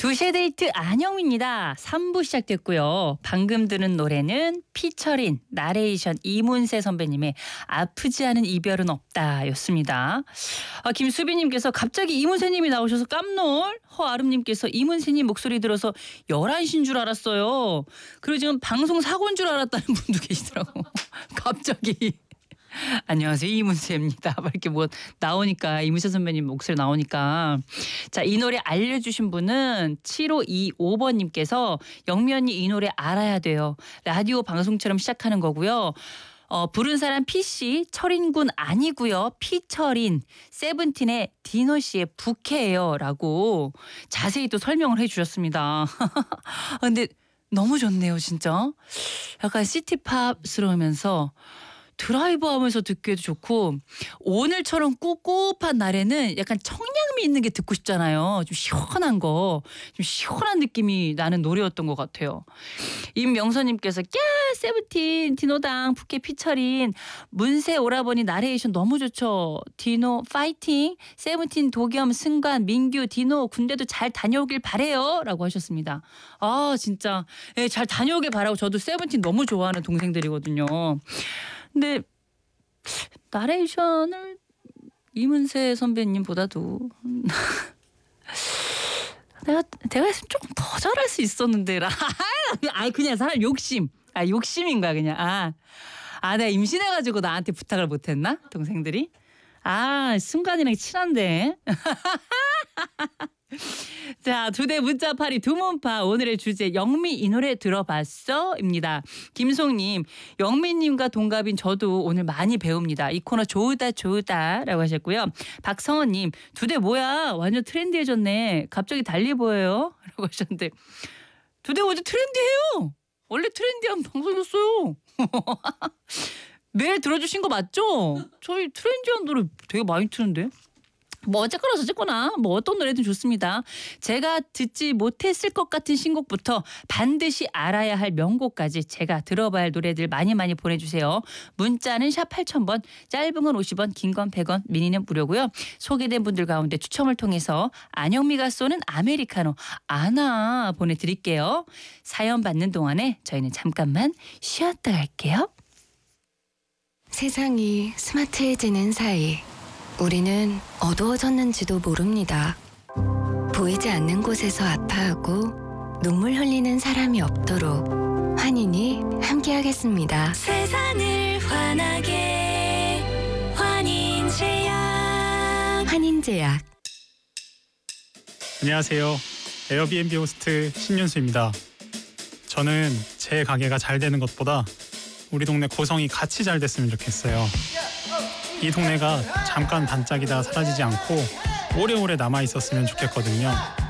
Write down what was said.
2시의 데이트 안영미입니다. 3부 시작됐고요. 방금 들은 노래는 피처린 나레이션 이문세 선배님의 아프지 않은 이별은 없다 였습니다. 김수빈님께서 갑자기 이문세님이 나오셔서 깜놀. 허아름님께서 이문세님 목소리 들어서 11시인 줄 알았어요. 그리고 지금 방송 사고인 줄 알았다는 분도 계시더라고. 갑자기. 안녕하세요, 이문세입니다. 이렇게 뭐 나오니까, 이문세 선배님 목소리 나오니까. 자, 이 노래 알려주신 분은 7525번님께서 영미 언니 이 노래 알아야 돼요. 라디오 방송처럼 시작하는 거고요. 부른 사람 P씨, 철인군 아니고요. 피철인, 세븐틴의 디노 씨의 부캐예요. 라고 자세히 또 설명을 해주셨습니다. 근데 너무 좋네요, 진짜. 약간 시티팝스러우면서 드라이브 하면서 듣기에도 좋고, 오늘처럼 꿉꿉한 날에는 약간 청량미 있는 게 듣고 싶잖아요. 좀 시원한 거, 좀 시원한 느낌이 나는 노래였던 것 같아요. 임명선님께서 세븐틴 디노당 부캐 피처린 문세 오라버니 나레이션 너무 좋죠. 디노 파이팅. 세븐틴 도겸 승관 민규 디노 군대도 잘 다녀오길 바래요 라고 하셨습니다. 진짜 잘 다녀오길 바라고. 저도 세븐틴 너무 좋아하는 동생들이거든요. 근데 나레이션을 이문세 선배님보다도 내가 했으면 조금 더 잘할 수 있었는데. 그냥 사람 욕심인 거야 그냥. 내가 임신해가지고 나한테 부탁을 못했나 동생들이? 순간이랑 친한데. 자, 2대 문자파리 두문파 오늘의 주제 영미 이 노래 들어봤어? 입니다. 김송님, 영미님과 동갑인 저도 오늘 많이 배웁니다. 이 코너 좋다 라고 하셨고요. 박성원님, 2대 뭐야 완전 트렌디해졌네. 갑자기 달리 보여요 라고 하셨는데, 2대 어제 트렌디해요. 원래 트렌디한 방송이었어요. 매일 들어주신 거 맞죠? 저희 트렌디한 노래 되게 많이 트는데. 어쨌거나 어떤 노래든 좋습니다. 제가 듣지 못했을 것 같은 신곡부터 반드시 알아야 할 명곡까지 제가 들어봐야 할 노래들 많이 보내주세요. 문자는 샵 8000번, 짧은 건 50원, 긴 건 100원, 미니는 무료고요. 소개된 분들 가운데 추첨을 통해서 안영미가 쏘는 아메리카노 아나 보내드릴게요. 사연 받는 동안에 저희는 잠깐만 쉬었다 갈게요. 세상이 스마트해지는 사이 우리는 어두워졌는지도 모릅니다. 보이지 않는 곳에서 아파하고 눈물 흘리는 사람이 없도록 환인이 함께하겠습니다. 세상을 환하게 환인제약. 안녕하세요. 에어비앤비 호스트 신윤수입니다. 저는 제 가게가 잘 되는 것보다 우리 동네 고성이 같이 잘 됐으면 좋겠어요. 이 동네가 잠깐 반짝이다 사라지지 않고 오래오래 남아있었으면 좋겠거든요.